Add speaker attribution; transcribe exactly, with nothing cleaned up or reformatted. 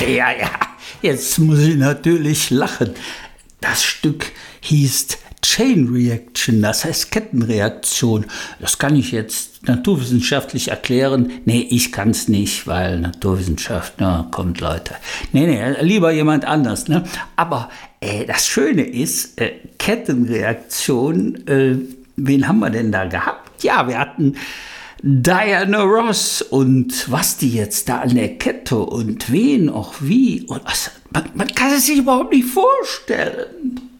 Speaker 1: Ja, ja, jetzt muss ich natürlich lachen. Das Stück hieß Chain Reaction, das heißt Kettenreaktion. Das kann ich jetzt naturwissenschaftlich erklären. Nee, ich kann es nicht, weil Naturwissenschaft, na, kommt Leute. Nee, nee, lieber jemand anders. Ne? Aber äh, das Schöne ist, äh, Kettenreaktion, äh, wen haben wir denn da gehabt? Ja, wir hatten Diana Ross und was die jetzt da an der Kette und wen auch wie. Und was, man, man kann es sich überhaupt nicht vorstellen.